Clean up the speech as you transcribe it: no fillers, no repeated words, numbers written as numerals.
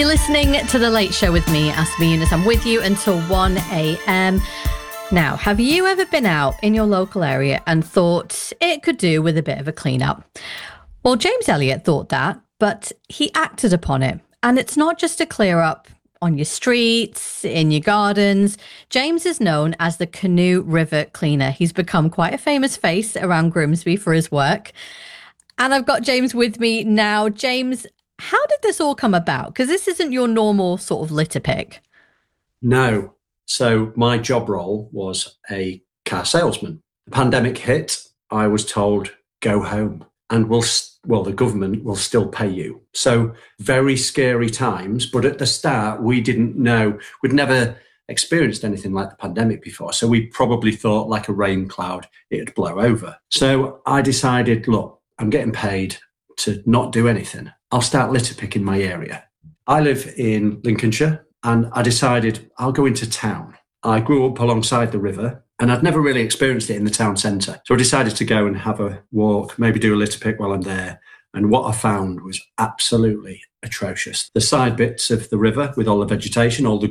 You're listening to The Late Show with me, Asma Yunus. I'm with you until 1 a.m. Now, have you ever been out in your local area and thought it could do with a bit of a clean up? Well, James Elliott thought that, but he acted upon it. And it's not just a clear up on your streets, in your gardens. James is known as the Canoe River Cleaner. He's become quite a famous face around Grimsby for his work. And I've got James with me now. James, how did this all come about? Because this isn't your normal sort of litter pick. No. So my job role was a car salesman. The pandemic hit. I was told, go home and the government will still pay you. So very scary times. But at the start, we didn't know. We'd never experienced anything like the pandemic before. So we probably thought like a rain cloud, it'd blow over. So I decided, look, I'm getting paid to not do anything. I'll start litter picking my area. I live in Lincolnshire and I decided I'll go into town. I grew up alongside the river and I'd never really experienced it in the town centre. So I decided to go and have a walk, maybe do a litter pick while I'm there. And what I found was absolutely atrocious. The side bits of the river with all the vegetation, all the